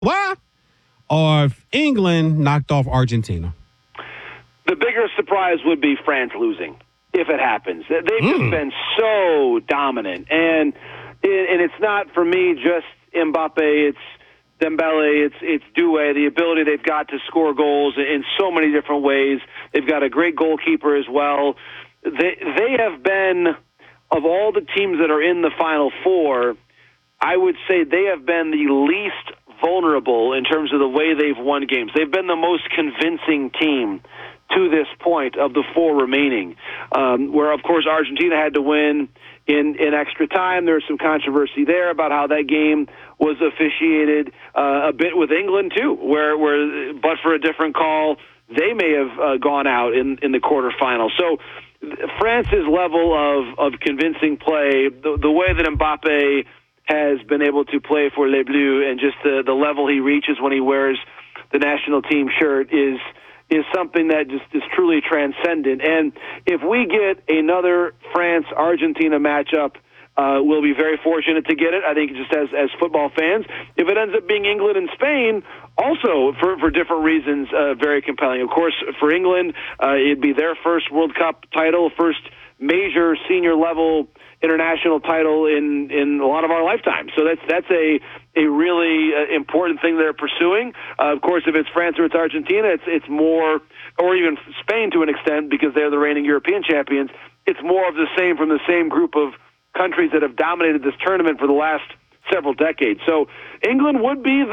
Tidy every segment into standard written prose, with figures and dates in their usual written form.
Why? Or if England knocked off Argentina? The bigger surprise would be France losing, if it happens. They've just been so dominant. And it's not, for me, just Mbappe. It's Dembele. It's Doué, the ability they've got to score goals in so many different ways. They've got a great goalkeeper as well. They have been, of all the teams that are in the Final Four, I would say they have been the least vulnerable in terms of the way they've won games. They've been the most convincing team to this point of the four remaining, where, of course, Argentina had to win in extra time. There was some controversy there about how that game was officiated, a bit with England, too, where but for a different call, they may have gone out in the quarterfinals. So France's level of convincing play, the way that Mbappe has been able to play for Les Bleus and just the level he reaches when he wears the national team shirt is something that just is truly transcendent. And if we get another France-Argentina matchup, we'll be very fortunate to get it, I think, just as football fans. If it ends up being England and Spain, also for different reasons, very compelling. Of course, for England, it'd be their first World Cup title, first major senior-level international title in a lot of our lifetimes. So that's a really important thing they're pursuing. Of course, if it's France or it's Argentina, it's more, or even Spain to an extent, because they're the reigning European champions, it's more of the same from the same group of countries that have dominated this tournament for the last several decades. So England would be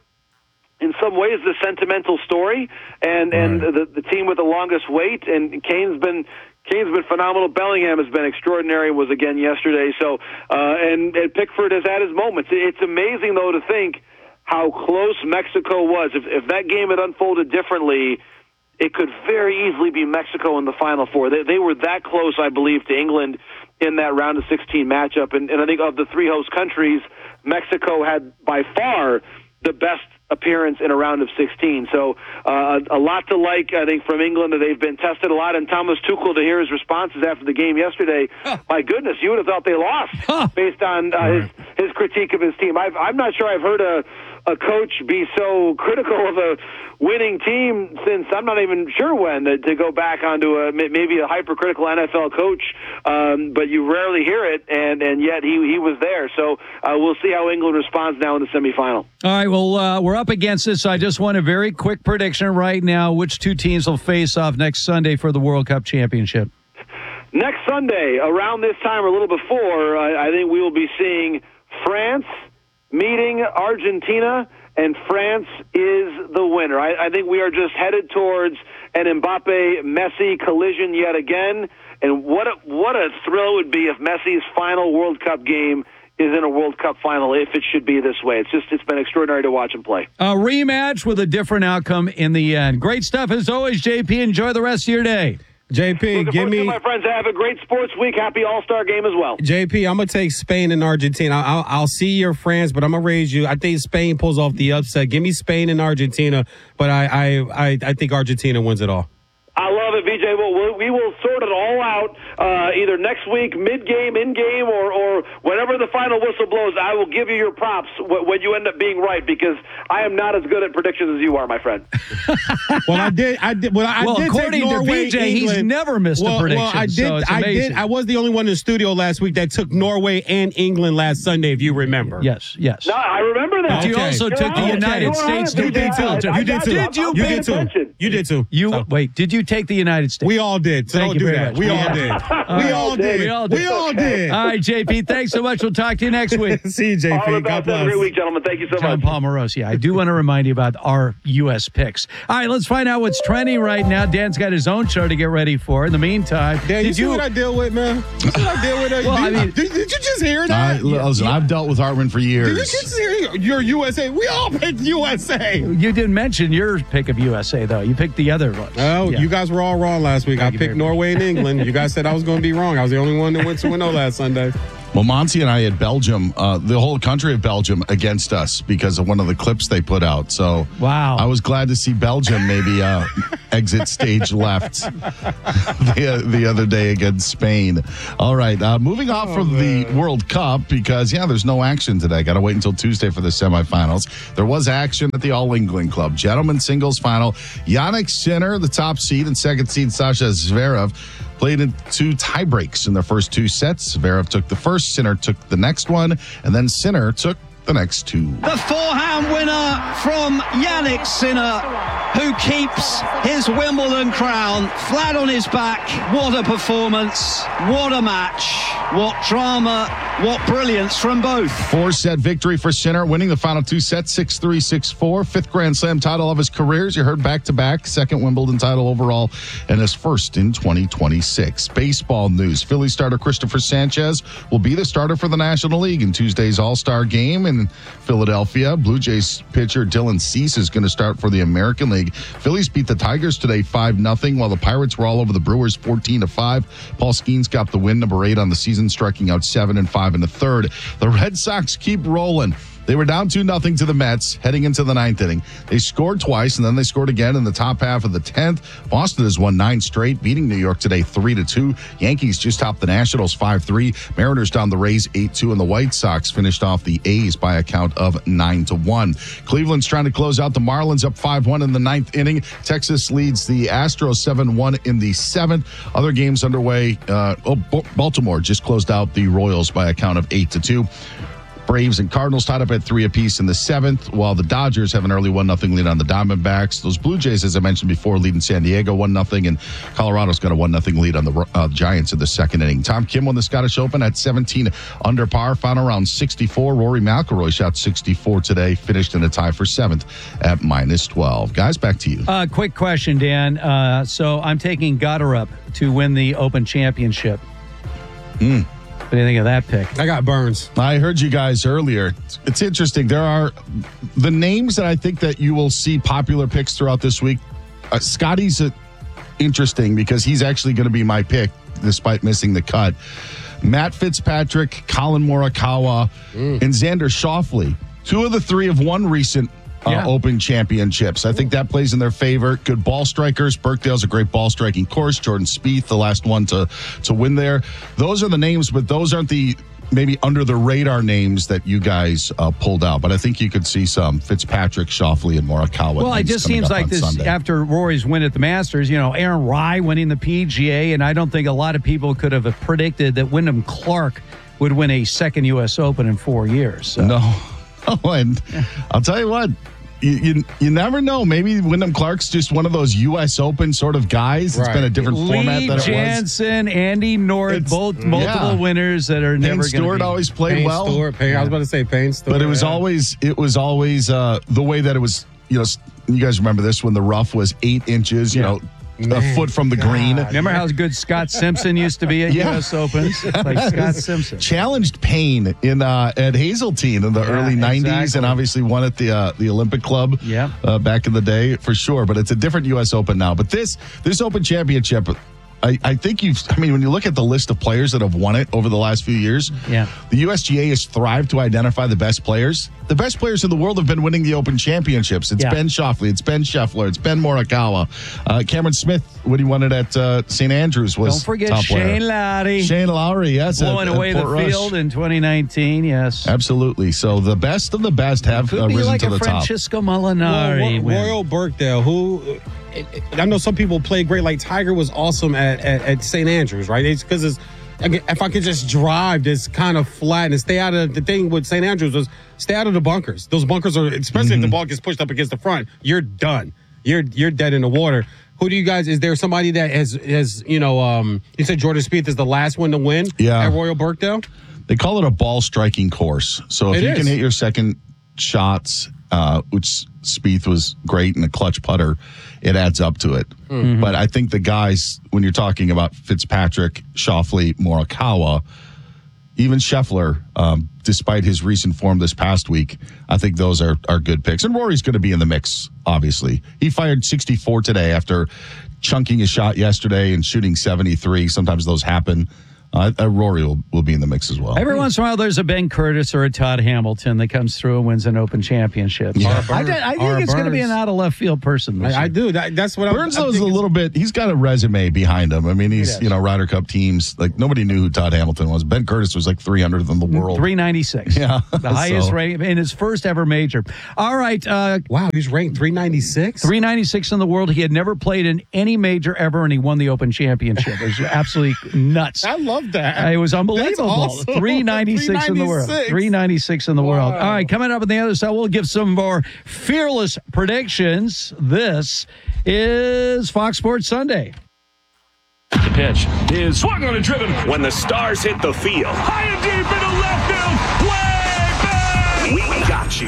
in some ways, the sentimental story, and the team with the longest wait. And Kane's been phenomenal. Bellingham has been extraordinary. Was again yesterday. So and Pickford has had his moments. It's amazing though to think how close Mexico was. If that game had unfolded differently, it could very easily be Mexico in the Final Four. They were that close, I believe, to England in that round of 16 matchup. And I think of the three host countries, Mexico had by far the best appearance in a round of 16. So a lot to like, I think, from England. That they've been tested a lot. And Thomas Tuchel, to hear his responses after the game yesterday, my goodness, you would have thought they lost based on his critique of his team. I'm not sure I've heard a coach be so critical of a winning team since I'm not even sure when, to go back onto maybe a hypercritical NFL coach, but you rarely hear it, and yet he was there. So we'll see how England responds now in the semifinal. All right, well, we're up against this, so I just want a very quick prediction right now. Which two teams will face off next Sunday for the World Cup Championship? Next Sunday, around this time or a little before, I think we will be seeing France meeting Argentina, and France is the winner. I think we are just headed towards an Mbappe-Messi collision yet again, and what a thrill it would be if Messi's final World Cup game is in a World Cup final, if it should be this way. It's been extraordinary to watch him play. A rematch with a different outcome in the end. Great stuff as always, JP. Enjoy the rest of your day. JP, give me... my friends, have a great sports week. Happy All-Star game as well. JP, I'm going to take Spain and Argentina. I'll see your France, but I'm going to raise you. I think Spain pulls off the upset. Give me Spain and Argentina, but I think Argentina wins it all. I love it, VJ. We will sort it all out either next week, mid-game, in-game, or whenever the final whistle blows. I will give you your props when you end up being right, because I am not as good at predictions as you are, my friend. Well, I did. Well, according take Norway, to VJ, England. He's never missed a prediction. Well, I did. So it's amazing. I was the only one in the studio last week that took Norway and England last Sunday, if you remember. Yes. No, I remember that. But you also took the United States. You did too. You did too. Wait, did you take the United States? We all did. So Thank don't you do very that. much. We all did. We all did. All right, JP, thanks so much. We'll talk to you next week. See you, JP. All the best. God bless. Have a great week, gentlemen. Thank you so John much. Palmeros. Yeah, I do want to remind you about our U.S. picks. All right, let's find out what's trending right now. Dan's got his own show to get ready for. In the meantime, Dan, you see what I deal with, man? You see what I deal with? Well, did you just hear that? Listen, I've dealt with Hartman for years. Did you just hear your USA? We all picked USA. You didn't mention your pick of USA, though. You picked the other one. Oh, you guys were all wrong last week. I picked Norway and England. You guys said I was going to be wrong. I was the only one that went 2-0 last Sunday. Well, Monty and I had Belgium, the whole country of Belgium against us because of one of the clips they put out. So Wow. I was glad to see Belgium maybe exit stage left the other day against Spain. All right, moving off from the World Cup because, there's no action today. Got to wait until Tuesday for the semifinals. There was action at the All England Club. Gentlemen's singles final. Yannick Sinner, the top seed, and second seed Sasha Zverev played in 2 tie breaks in their first 2 sets. Zverev took the first, Sinner took the next one, and then Sinner took the next 2. The forehand winner from Yannick Sinner, who keeps his Wimbledon crown flat on his back. What a performance, what a match, what drama, what brilliance from both. 4-set victory for Sinner, winning the final 2 sets, 6-3, 6-4. 5th Grand Slam title of his career. As you heard, back-to-back, 2nd Wimbledon title overall, and his first in 2026. Baseball news. Phillies starter Christopher Sanchez will be the starter for the National League in Tuesday's All-Star game in Philadelphia. Blue Jays pitcher Dylan Cease is going to start for the American League. Phillies beat the Tigers today 5-0, while the Pirates were all over the Brewers 14-5. Paul Skeens got the win, number 8 on the season, striking out 7 and 5 in the third. The Red Sox keep rolling. They were down 2-0 to the Mets heading into the 9th inning. They scored twice, and then they scored again in the top half of the 10th. Boston has won 9 straight, beating New York today 3-2. Yankees just topped the Nationals 5-3. Mariners down the Rays 8-2, and the White Sox finished off the A's by a count of 9-1. Cleveland's trying to close out the Marlins, up 5-1 in the 9th inning. Texas leads the Astros 7-1 in the 7th. Other games underway. Baltimore just closed out the Royals by a count of 8-2. Braves and Cardinals tied up at 3 apiece in the 7th, while the Dodgers have an early 1-0 lead on the Diamondbacks. Those Blue Jays, as I mentioned before, leading San Diego 1-0, and Colorado's got a 1-0 lead on the Giants in the 2nd inning. Tom Kim won the Scottish Open at 17 under par, final round 64. Rory McIlroy shot 64 today, finished in a tie for 7th at -12. Guys, back to you. Quick question, Dan. So I'm taking Goddard to win the Open Championship. What do you think of that pick? I got Burns. I heard you guys earlier. It's interesting. There are the names that I think that you will see popular picks throughout this week. Scotty's interesting because he's actually going to be my pick despite missing the cut. Matt Fitzpatrick, Colin Morikawa, and Xander Schauffele. 2 of the 3 have won recent Open championships. I think that plays in their favor. Good ball strikers. Birkdale's a great ball striking course. Jordan Spieth, the last one to win there. Those are the names, but those aren't the maybe under the radar names that you guys pulled out. But I think you could see some Fitzpatrick, Schauffele, and Morikawa. Well, it just seems like this Sunday. After Rory's win at the Masters, Aaron Rai winning the PGA, and I don't think a lot of people could have predicted that Wyndham Clark would win a 2nd U.S. Open in 4 years. So. No. Oh, and I'll tell you what, you never know. Maybe Wyndham Clark's just one of those U.S. Open sort of guys. It's been a different format than it was. Jansen, Andy North, both multiple winners that are never going to be. Stewart always played well. I was about to say Payne Stewart. But it was always the way that it was, you guys remember this when the rough was 8 inches, a foot from the green. Remember how good Scott Simpson used to be at U.S. Opens? Like Scott Simpson. Challenged Payne at Hazeltine in the early 90s and obviously won at the Olympic Club back in the day for sure. But it's a different U.S. Open now. But this Open Championship, I think when you look at the list of players that have won it over the last few years, the USGA has thrived to identify the best players. The best players in the world have been winning the Open Championships. It's Ben Schauffele, it's Ben Scheffler, it's Ben Morikawa. Cameron Smith, when he won it at St. Andrews, was Don't forget top Shane player. Lowry. Shane Lowry, yes. Blowing away the Rush. field in 2019, yes. Absolutely. So the best of the best have Could be risen like to a the top. Francisco Molinari. Royal Birkdale, who I know some people play great. Like Tiger was awesome at St. Andrews, right? It's because if I could just drive this kind of flat and stay out of the thing with St. Andrews was stay out of the bunkers. Those bunkers are, especially if the ball gets pushed up against the front, you're done. You're dead in the water. Who do you guys? Is there somebody that has you said Jordan Spieth is the last one to win at Royal Birkdale? They call it a ball striking course. So if you can hit your second shots, which Spieth was great in the clutch putter, it adds up to it. But I think the guys, when you're talking about Fitzpatrick, Schauffele, Morikawa, even Scheffler, despite his recent form this past week, I think those are good picks. And Rory's going to be in the mix, obviously. He fired 64 today after chunking his shot yesterday and shooting 73. Sometimes those happen. Rory will be in the mix as well. Every once in a while, there's a Ben Curtis or a Todd Hamilton that comes through and wins an Open championship. Yeah. I think it's going to be an out of left field person this year. I do. That's what Burns is a little bit. He's got a resume behind him. I mean, he's Ryder Cup teams. Like nobody knew who Todd Hamilton was. Ben Curtis was like 300th in the world. 396. Yeah, the highest rank in his first ever major. All right. Wow, he's ranked 396. 396 in the world. He had never played in any major ever, and he won the Open championship. It was absolutely nuts. I love that. It was unbelievable. That's awesome. 396 in the world. 396 in the world. All right, coming up on the other side, we'll give some more fearless predictions. This is Fox Sports Sunday. The pitch is swung on and driven when the Stars hit the field. High and deep into left field. Way back. We got you.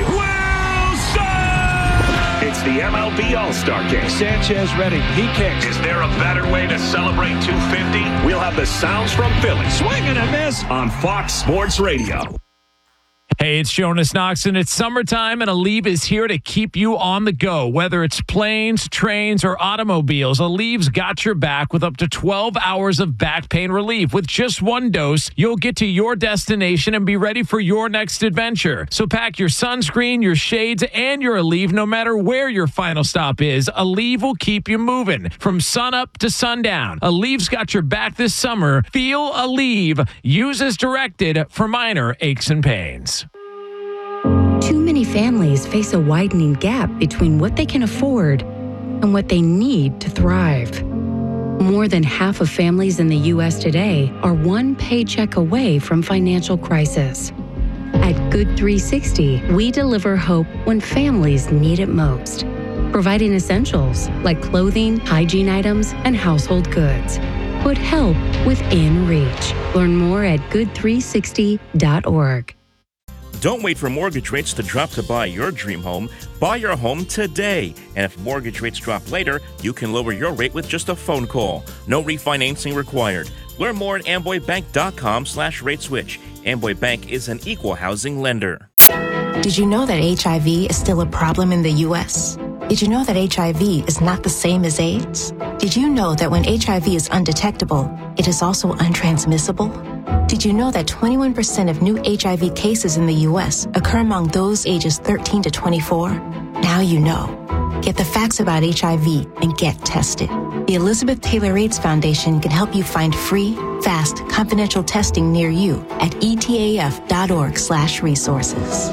Wilson! It's the MLB All-Star Game. Sanchez ready. He kicks. Is there a better way to celebrate 250? We'll have the sounds from Philly. Swing and a miss. On Fox Sports Radio. Hey, it's Jonas Knox, and it's summertime, and Aleve is here to keep you on the go. Whether it's planes, trains, or automobiles, Aleve's got your back with up to 12 hours of back pain relief. With just one dose, you'll get to your destination and be ready for your next adventure. So pack your sunscreen, your shades, and your Aleve no matter where your final stop is. Aleve will keep you moving from sunup to sundown. Aleve's got your back this summer. Feel Aleve. Use as directed for minor aches and pains. Too many families face a widening gap between what they can afford and what they need to thrive. More than half of families in the U.S. today are one paycheck away from financial crisis. At Good 360, we deliver hope when families need it most, providing essentials like clothing, hygiene items, and household goods. Put help within reach. Learn more at good360.org. Don't wait for mortgage rates to drop to buy your dream home. Buy your home today. And if mortgage rates drop later, you can lower your rate with just a phone call. No refinancing required. Learn more at amboybank.com/rateswitch. Amboy Bank is an equal housing lender. Did you know that HIV is still a problem in the U.S.? Did you know that HIV is not the same as AIDS? Did you know that when HIV is undetectable, it is also untransmissible? Did you know that 21% of new HIV cases in the U.S. occur among those ages 13 to 24? Now you know. Get the facts about HIV and get tested. The Elizabeth Taylor AIDS Foundation can help you find free, fast, confidential testing near you at etaf.org/resources.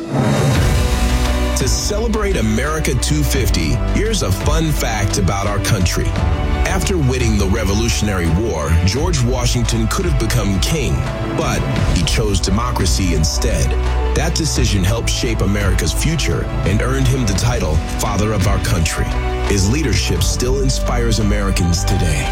To celebrate America 250, here's a fun fact about our country. After winning the Revolutionary War, George Washington could have become king, but he chose democracy instead. That decision helped shape America's future and earned him the title Father of Our Country. His leadership still inspires Americans today.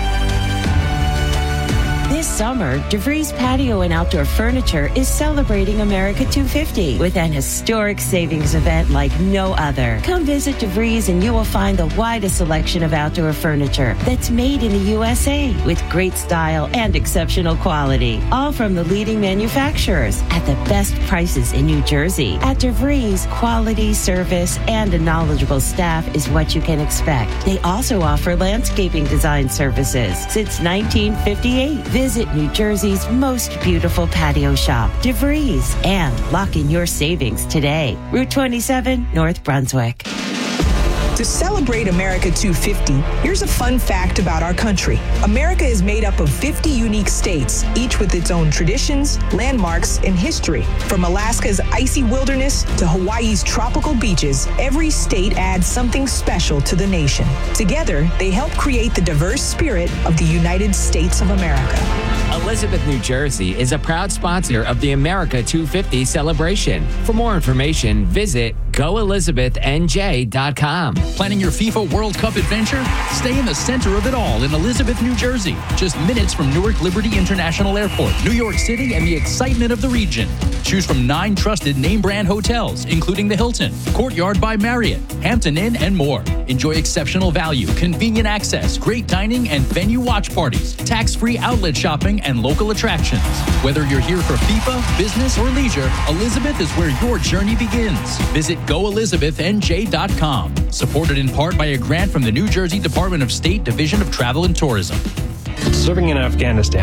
This summer, DeVries Patio and Outdoor Furniture is celebrating America 250 with an historic savings event like no other. Come visit DeVries and you will find the widest selection of outdoor furniture that's made in the USA with great style and exceptional quality. All from the leading manufacturers at the best prices in New Jersey. At DeVries, quality, service, and a knowledgeable staff is what you can expect. They also offer landscaping design services since 1958. Visit New Jersey's most beautiful patio shop, DeVries, and lock in your savings today. Route 27, North Brunswick. To celebrate America 250, here's a fun fact about our country. America is made up of 50 unique states, each with its own traditions, landmarks, and history. From Alaska's icy wilderness to Hawaii's tropical beaches, every state adds something special to the nation. Together, they help create the diverse spirit of the United States of America. Elizabeth, New Jersey is a proud sponsor of the America 250 celebration. For more information, visit goelizabethnj.com. Planning your FIFA World Cup adventure? Stay in the center of it all in Elizabeth, New Jersey. Just minutes from Newark Liberty International Airport, New York City, and the excitement of the region. Choose from 9 trusted name brand hotels, including the Hilton, Courtyard by Marriott, Hampton Inn, and more. Enjoy exceptional value, convenient access, great dining, and venue watch parties, tax-free outlet shopping, and local attractions. Whether you're here for FIFA, business, or leisure, Elizabeth is where your journey begins. Visit goelizabethnj.com. Supported in part by a grant from the New Jersey Department of State Division of Travel and Tourism. Serving in Afghanistan,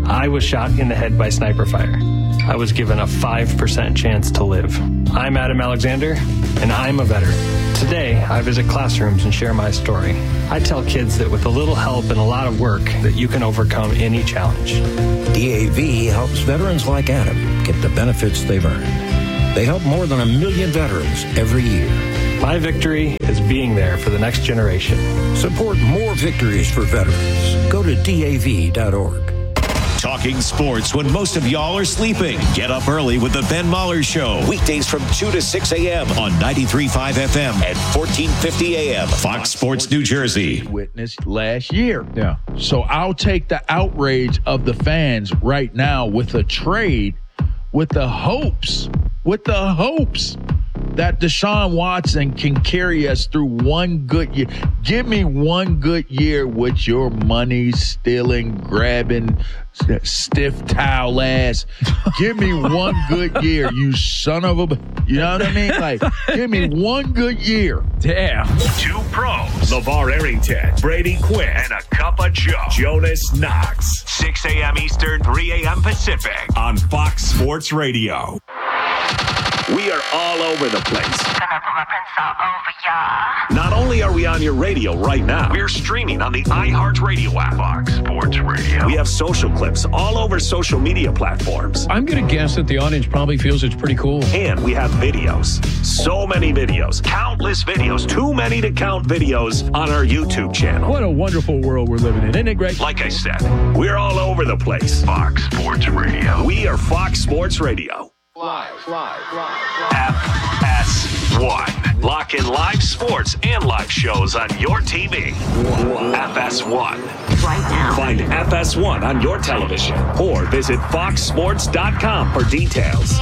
I was shot in the head by sniper fire. I was given a 5% chance to live. I'm Adam Alexander, and I'm a veteran. Today, I visit classrooms and share my story. I tell kids that with a little help and a lot of work, that you can overcome any challenge. DAV helps veterans like Adam get the benefits they've earned. They help more than 1 million veterans every year. My victory is being there for the next generation. Support more victories for veterans. Go to DAV.org. Talking sports when most of y'all are sleeping. Get up early with the Ben Maller Show. Weekdays from 2 to 6 a.m. on 93.5 FM and 1450 a.m. Fox Sports New Jersey. Witnessed last year. Yeah. So I'll take the outrage of the fans right now with a trade with the hopes that Deshaun Watson can carry us through one good year. Give me one good year with your money stealing, grabbing, stiff towel ass. Give me one good year, you son of a... You know what I mean? Like, give me one good year. Damn. Two pros, LeVar Arrington, Brady Quinn, and a cup of Joe, Jonas Knox. 6 a.m. Eastern, 3 a.m. Pacific on Fox Sports Radio. We are all over the place. Not only are we on your radio right now, we're streaming on the iHeartRadio app. Fox Sports Radio. We have social clips all over social media platforms. I'm going to guess that the audience probably feels it's pretty cool. And we have videos. So many videos. Countless videos. Too many to count videos on our YouTube channel. What a wonderful world we're living in. Isn't it great? Like I said, we're all over the place. Fox Sports Radio. We are Fox Sports Radio. Live. FS1. Lock in live sports and live shows on your TV. FS1. Right now. Find FS1 on your television or visit foxsports.com for details.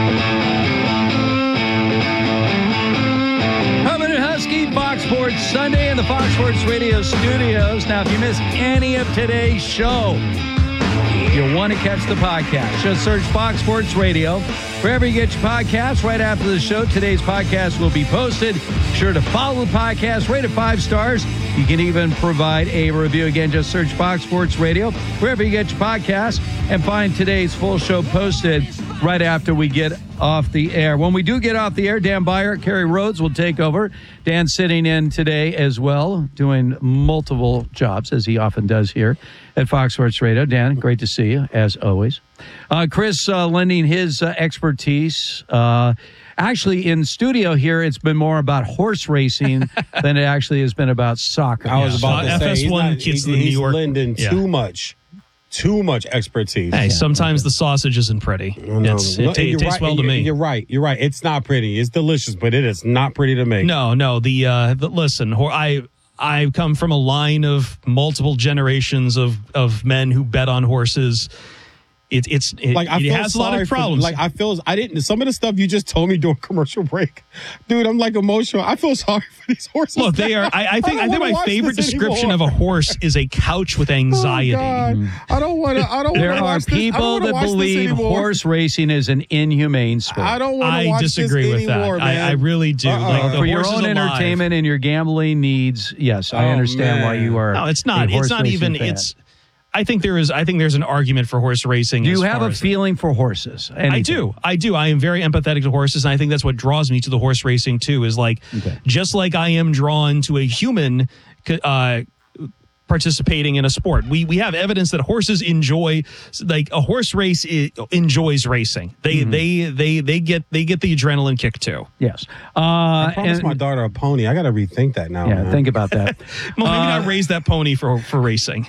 Hubbard and Husky, Fox Sports Sunday in the Fox Sports Radio studios. Now, if you missed any of today's show, you'll want to catch the podcast. Just search Fox Sports Radio wherever you get your podcasts. Right after the show, today's podcast will be posted. Be sure to follow the podcast, rate it 5 stars. You can even provide a review. Again, just search Fox Sports Radio wherever you get your podcasts and find today's full show posted right after we get off the air. When we do get off the air, Dan Beyer, Kerry Rhodes will take over. Dan's sitting in today as well, doing multiple jobs, as he often does here at Fox Sports Radio. Dan, great to see you, as always. Chris lending his expertise. Actually, in studio here, it's been more about horse racing than it actually has been about soccer. I was about to say, FS1 kids in New York. Lending too much expertise. Hey, sometimes the sausage isn't pretty. It tastes well to me. You're right. It's not pretty. It's delicious, but it is not pretty to make. No. Listen, I come from a line of multiple generations of men who bet on horses. It has a lot of problems. Some of the stuff you just told me during commercial break, dude, I'm like emotional. I feel sorry for these horses. Look, they are. I think my favorite description of a horse is a couch with anxiety. Oh, I don't want to. There are people that believe horse racing is an inhumane sport. I don't want to watch this disagree with anymore, that. man. I really do. Like, for your own entertainment and your gambling needs, yes, I understand why you are. No, it's not. It's not even. Fan. I think there's an argument for horse racing. Do you have a feeling for horses? Anything? I do. I am very empathetic to horses, and I think that's what draws me to the horse racing too. Is just like I am drawn to a human participating in a sport. We have evidence that horses enjoy, like a horse race enjoys racing. They get the adrenaline kick too. Yes. I promised my daughter a pony. I got to rethink that now. Yeah, man. think about that. Well, maybe not raise that pony for racing.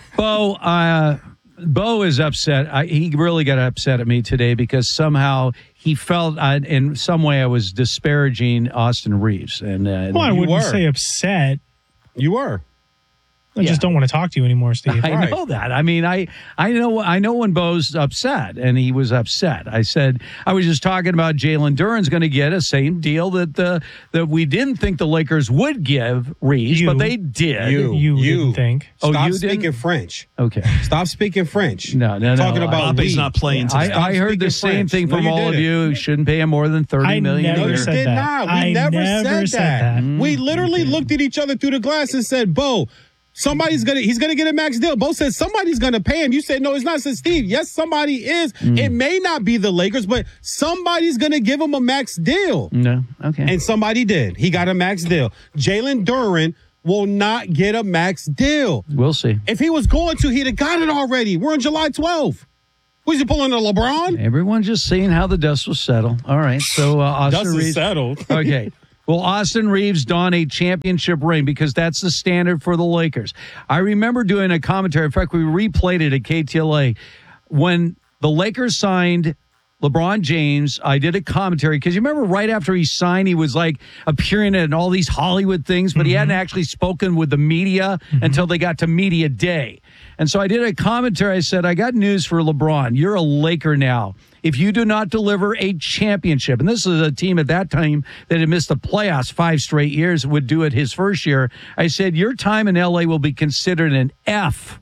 Bo is upset. He really got upset at me today because somehow he felt in some way I was disparaging Austin Reeves. And I wouldn't say upset. You were. I just don't want to talk to you anymore, Steve. I know that. I mean, I know when Bo's upset, and he was upset. I said I was just talking about Jalen Duren's going to get a same deal that we didn't think the Lakers would give Reeves, but they did. You didn't think? Stop speaking French. Okay. Stop speaking French. No. Talking about Bobby's not playing today. I heard the same thing from all of you. You shouldn't pay him more than $30 million. No, you did not. We never said that. We literally looked at each other through the glass and said, Bo, He's gonna get a max deal. Bo said somebody's gonna pay him. You said no, it's not. Said Steve, yes, somebody is. It may not be the Lakers, but somebody's gonna give him a max deal. No, okay. And somebody did. He got a max deal. Jalen Duren will not get a max deal. We'll see. If he was going to, he'd have got it already. We're on July 12th. Was he pulling a LeBron? Everyone's just seeing how the dust will settle. All right. So Austin Dust Reeves. is settled. Okay. Well, Austin Reeves donned a championship ring because that's the standard for the Lakers. I remember doing a commentary. In fact, we replayed it at KTLA. When the Lakers signed LeBron James, I did a commentary because you remember right after he signed, he was like appearing in all these Hollywood things, but he hadn't actually spoken with the media until they got to media day. And so I did a commentary. I said, I got news for LeBron. You're a Laker now. If you do not deliver a championship, and this is a team at that time that had missed the playoffs 5 straight years, would do it his first year. I said, your time in LA will be considered an F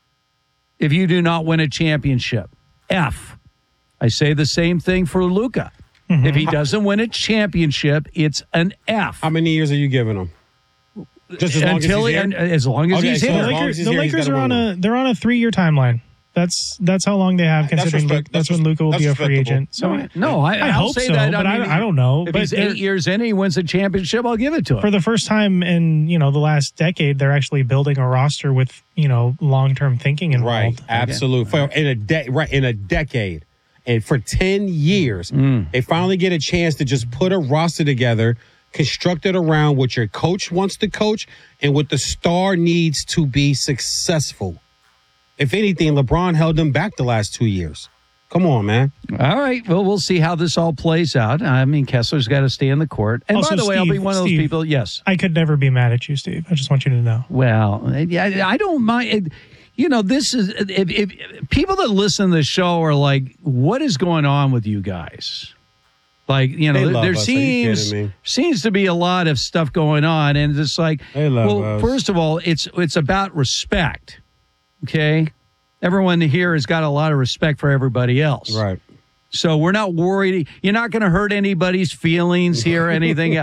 if you do not win a championship. F. I say the same thing for Luka. If he doesn't win a championship, it's an F. How many years are you giving him? Just as long as he's here? As long as he's here. The Lakers are on a 3-year timeline. That's how long they have, considering that's when Luka will be a free agent. So I hope say so, that, but I don't know. If but he's 8 years in and he wins a championship, I'll give it to him. For the first time in the last decade, they're actually building a roster with long-term thinking involved. Right, absolutely. In a decade, and for 10 years, they finally get a chance to just put a roster together, constructed around what your coach wants to coach and what the star needs to be successful. If anything, LeBron held them back the last 2 years. Come on, man. All right. Well, we'll see how this all plays out. I mean, Kessler's got to stay in the court. And also, by the way, I'll be one of those Steve, people. Yes. I could never be mad at you, Steve. I just want you to know. Well, I don't mind. This is if people that listen to the show are like, what is going on with you guys? Like, there seems to be a lot of stuff going on. And it's like, first of all, it's about respect. Okay. Everyone here has got a lot of respect for everybody else. Right. So we're not worried. You're not going to hurt anybody's feelings here or anything.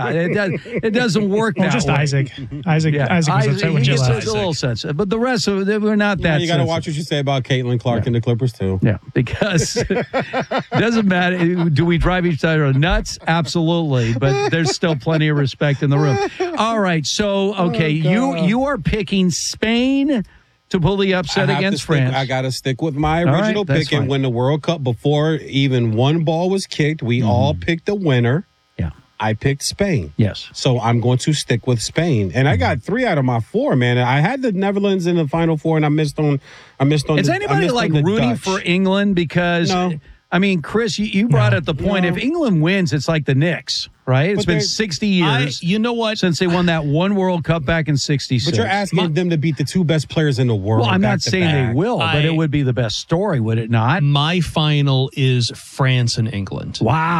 It doesn't work that way. Just Isaac. Isaac was upset with He Jill. gets a little sensitive. But the rest of it, we're not that You got to watch what you say about Caitlin Clark and the Clippers, too. Yeah, because it doesn't matter. Do we drive each other nuts? Absolutely. But there's still plenty of respect in the room. All right. So, okay, you are picking Spain to pull the upset against France. I got to stick with my original pick. And when the World Cup, before even one ball was kicked, we all picked a winner. Yeah. I picked Spain. Yes. So I'm going to stick with Spain. And I got 3 out of my 4, man. I had the Netherlands in the Final Four, and I missed on. Is anybody like rooting Dutch. for England? Because, No. I mean, Chris, you brought up the point. No. If England wins, it's like the Knicks, right? It's been 60 years. You know what? Since they won that one World Cup back in 66. But you're asking them to beat the 2 best players in the world. Well, I'm not back to saying back. they will, but it would be the best story, would it not? My final is France and England.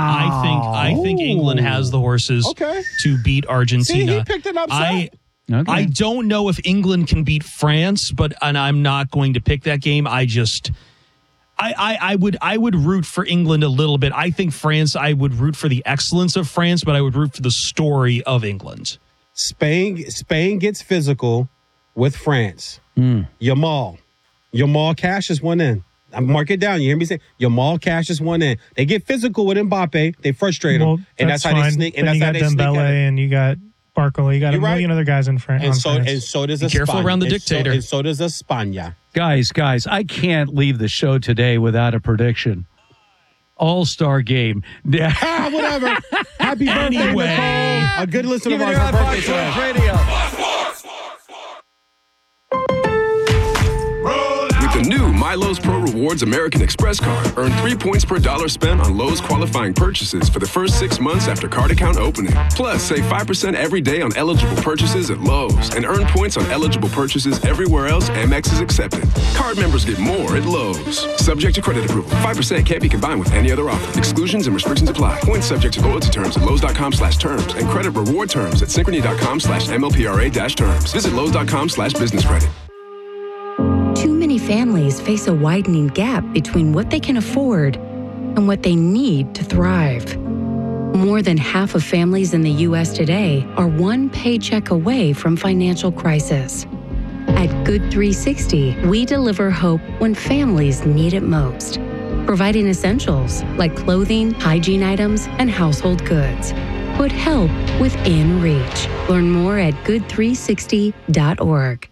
Wow. I think England has the horses to beat Argentina. See, he picked an upset. I don't know if England can beat France, and I'm not going to pick that game. I would root for England a little bit. I think France, I would root for the excellence of France, but I would root for the story of England. Spain gets physical with France. Yamal cashes one in. I mark it down. You hear me say Yamal cashes one in. They get physical with Mbappe. They frustrate him, and that's how they sneak. And that's you how got they sneak. Dembele, and you got Barkley. You got a million other guys in France. And so does Be careful around the dictator. And so does España. Guys, I can't leave the show today without a prediction. All-star game. Whatever. Happy birthday, Nicole. A good listener of ours. Her birthday today. Radio. With the new MyLowe's Pro Rewards American Express card, earn 3 points per dollar spent on Lowe's qualifying purchases for the first 6 months after card account opening. Plus, save 5% every day on eligible purchases at Lowe's and earn points on eligible purchases everywhere else Amex is accepted. Card members get more at Lowe's. Subject to credit approval. 5% can't be combined with any other offer. Exclusions and restrictions apply. Points subject to loyalty terms at Lowe's.com/terms and credit reward terms at Synchrony.com/MLPRA-terms. Visit Lowe's.com/business credit. Too many families face a widening gap between what they can afford and what they need to thrive. More than half of families in the U.S. today are one paycheck away from financial crisis. At Good 360, we deliver hope when families need it most, providing essentials like clothing, hygiene items, and household goods. Put help within reach. Learn more at good360.org.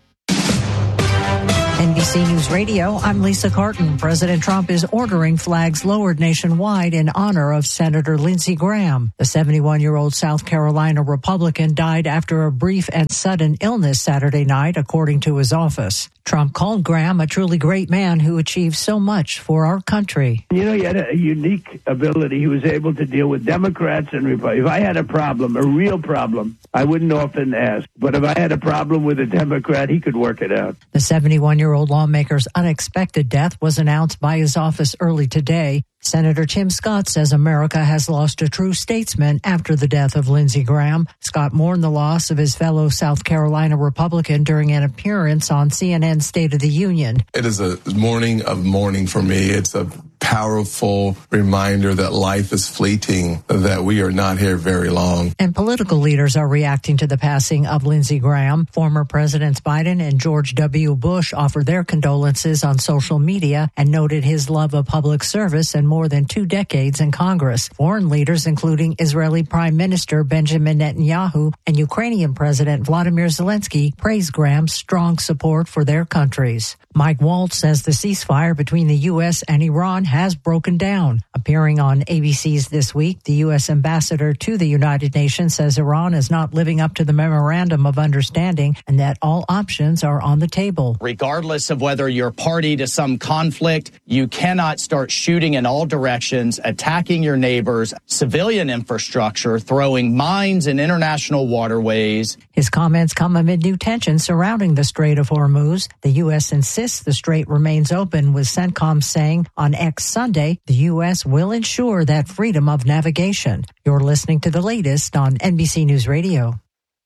NBC News Radio, I'm Lisa Carton. President Trump is ordering flags lowered nationwide in honor of Senator Lindsey Graham. The 71-year-old South Carolina Republican died after a brief and sudden illness Saturday night, according to his office. Trump called Graham a truly great man who achieved so much for our country. You know, he had a unique ability. He was able to deal with Democrats and Republicans. If I had a problem, a real problem, I wouldn't often ask. But if I had a problem with a Democrat, he could work it out. The 71-year-old lawmaker's unexpected death was announced by his office early today. Senator Tim Scott says America has lost a true statesman after the death of Lindsey Graham. Scott mourned the loss of his fellow South Carolina Republican during an appearance on CNN's State of the Union. It is a morning of mourning for me. It's a powerful reminder that life is fleeting, that we are not here very long. And political leaders are reacting to the passing of Lindsey Graham. Former Presidents Biden and George W. Bush offered their condolences on social media and noted his love of public service and more than 2 decades in Congress. Foreign leaders, including Israeli Prime Minister Benjamin Netanyahu and Ukrainian President Vladimir Zelensky, praised Graham's strong support for their countries. Mike Waltz says the ceasefire between the U.S. and Iran has broken down. Appearing on ABC's This Week, the U.S. ambassador to the United Nations says Iran is not living up to the memorandum of understanding and that all options are on the table. Regardless of whether you're party to some conflict, you cannot start shooting in all directions, attacking your neighbors, civilian infrastructure, throwing mines in international waterways. His comments come amid new tensions surrounding the Strait of Hormuz. The U.S. insists the strait remains open, with CENTCOM saying on X Sunday the U.S. will ensure that freedom of navigation. You're listening to the latest on NBC News Radio.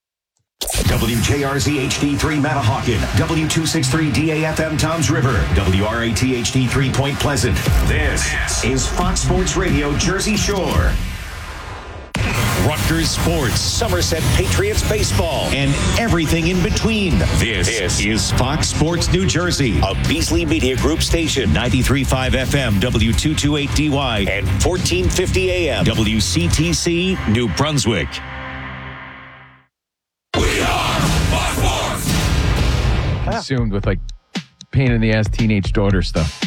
WJRZ HD3 Matahawkin, W263 DAFM Toms River, WRAT HD3 Point Pleasant. This is Fox Sports Radio Jersey Shore. Rutgers Sports, Somerset Patriots Baseball, and everything in between. This is Fox Sports New Jersey, a Beasley Media Group station, 93.5 FM, W228DY, and 1450 AM, WCTC, New Brunswick. Consumed with like pain in the ass teenage daughter stuff.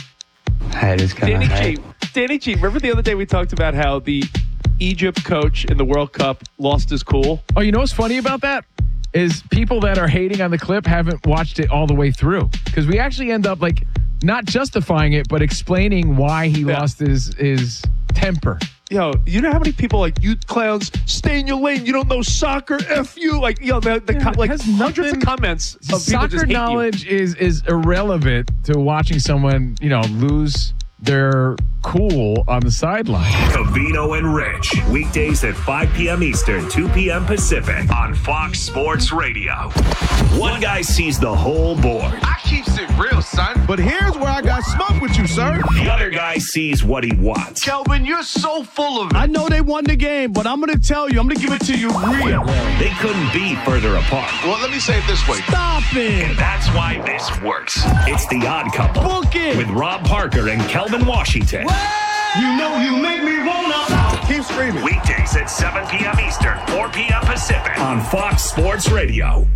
Danny G, remember the other day we talked about how the Egypt coach in the World Cup lost his cool? Oh, you know what's funny about that? Is people that are hating on the clip haven't watched it all the way through. Because we actually end up like not justifying it, but explaining why he lost his temper. Yo, you know how many people like, you clowns, stay in your lane, you don't know soccer, F you. Like, yo, hundreds of comments of people soccer just hate knowledge is irrelevant to watching someone, lose their cool on the sideline. Covino and Rich, weekdays at 5 p.m. Eastern, 2 p.m. Pacific on Fox Sports Radio. One guy sees the whole board. I keeps it real, son. But here's where I got smoke with you, sir. The other guy sees what he wants. Kelvin, you're so full of it. I know they won the game, but I'm going to tell you, I'm going to give it to you real. They couldn't be further apart. Well, let me say it this way. Stop it. And that's why this works. It's The Odd Couple. Book it. With Rob Parker and Kelvin Washington. You know you make me wanna. Keep screaming. Weekdays at 7 p.m. Eastern, 4 p.m. Pacific on Fox Sports Radio.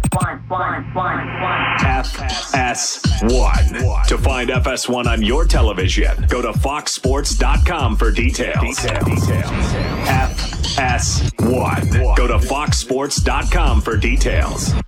FS1. To find FS1 on your television, go to foxsports.com for details. FS1. Go to foxsports.com for details.